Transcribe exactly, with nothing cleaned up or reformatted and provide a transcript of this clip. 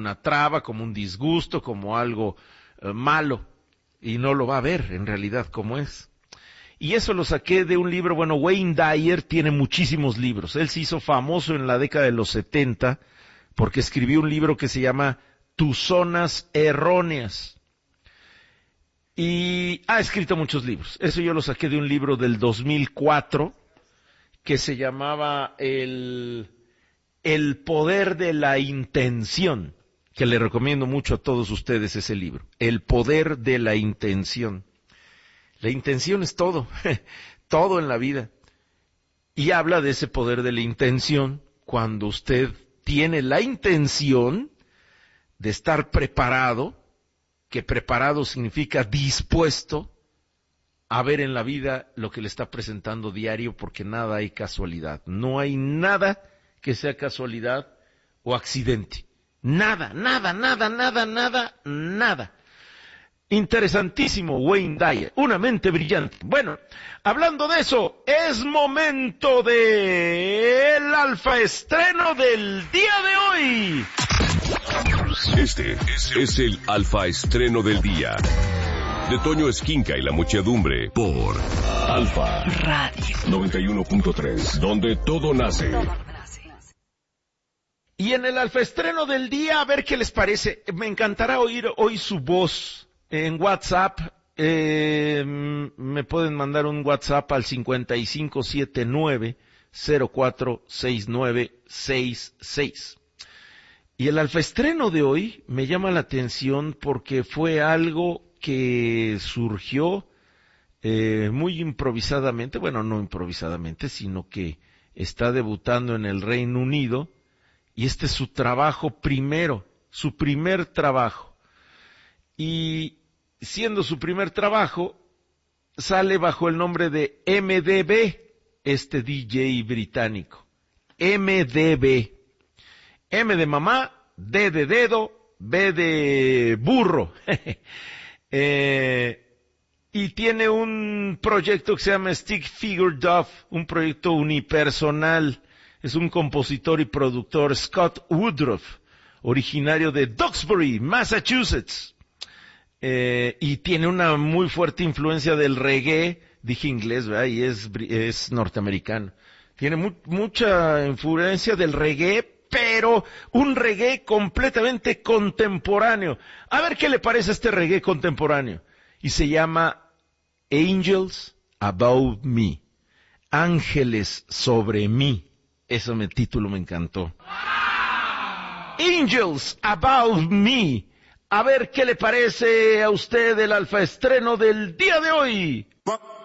una traba, como un disgusto, como algo eh, malo, y no lo va a ver en realidad como es. Y eso lo saqué de un libro, bueno, Wayne Dyer tiene muchísimos libros. Él se hizo famoso en la década de los setenta porque escribió un libro que se llama Tus zonas erróneas. Y ha escrito muchos libros. Eso yo lo saqué de un libro del dos mil cuatro que se llamaba El, El poder de la intención, que le recomiendo mucho a todos ustedes ese libro. El poder de la intención. La intención es todo, todo en la vida. Y habla de ese poder de la intención cuando usted tiene la intención de estar preparado, que preparado significa dispuesto a ver en la vida lo que le está presentando diario, porque nada hay casualidad. No hay nada que sea casualidad o accidente. Nada, nada, nada, nada, nada, nada. Interesantísimo, Wayne Dyer, una mente brillante. Bueno, hablando de eso, es momento de el alfa estreno del día de hoy. Este es el alfa estreno del día de Toño Esquinca y la muchedumbre por Alfa Radio noventa y uno punto tres, donde todo nace. Y en el alfa estreno del día, a ver qué les parece. Me encantará oír hoy su voz. En WhatsApp, eh, me pueden mandar un WhatsApp al cincuenta y cinco setenta y nueve cero cuatro seis nueve seis seis. Y el alfaestreno de hoy me llama la atención porque fue algo que surgió eh, muy improvisadamente, bueno, no improvisadamente, sino que está debutando en el Reino Unido, y este es su trabajo primero, su primer trabajo. Y siendo su primer trabajo, sale bajo el nombre de M D B, este D J británico. M D B. M de mamá, D de dedo, B de burro. eh, y tiene un proyecto que se llama Stick Figure Duff, un proyecto unipersonal. Es un compositor y productor, Scott Woodruff, originario de Duxbury, Massachusetts. Eh, y tiene una muy fuerte influencia del reggae, dije inglés, ¿verdad? Y es, es norteamericano. Tiene mu mucha influencia del reggae, pero un reggae completamente contemporáneo. A ver qué le parece este reggae contemporáneo. Y se llama Angels Above Me. Ángeles sobre mí. Ese me, título me encantó. Angels Above Me. A ver qué le parece a usted el alfa estreno del día de hoy.